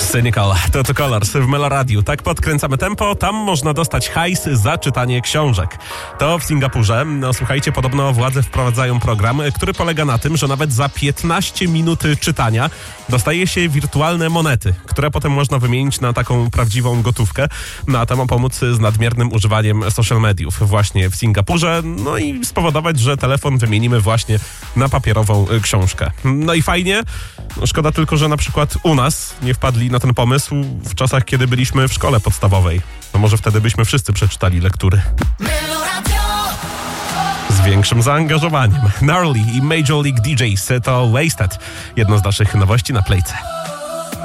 Cynical, to Colors w Meloradiu. Tak podkręcamy tempo, tam można dostać hajs za czytanie książek. To w Singapurze. No słuchajcie, podobno władze wprowadzają program, który polega na tym, że nawet za 15 minut czytania dostaje się wirtualne monety, które potem można wymienić na taką prawdziwą gotówkę. No a to ma pomóc z nadmiernym używaniem social mediów właśnie w Singapurze, no i spowodować, że telefon wymienimy właśnie na papierową książkę. No i fajnie, szkoda tylko, że na przykład u nas nie wpadli na ten pomysł w czasach, kiedy byliśmy w szkole podstawowej. No może wtedy byśmy wszyscy przeczytali lektury z większym zaangażowaniem. Gnarly i Major League DJs to Wasted. Jedno z naszych nowości na Playce.